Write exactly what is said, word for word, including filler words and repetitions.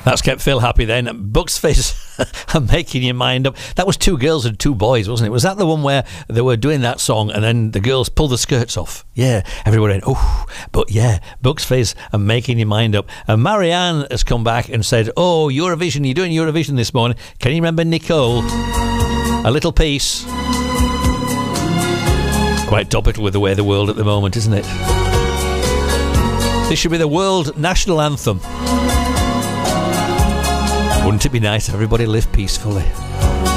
That's kept Phil happy then. Bucks Fizz and Making Your Mind Up. That was two girls and two boys, wasn't it? Was that the one where they were doing that song and then the girls pulled the skirts off? Yeah, everybody went, oh, but yeah, Bucks Fizz and Making Your Mind Up. And Marianne has come back and said, oh, Eurovision, you're doing Eurovision this morning. Can you remember Nicole? A Little Piece. Quite topical with the way of the world at the moment, isn't it? This should be the world national anthem. Wouldn't it be nice if everybody lived peacefully?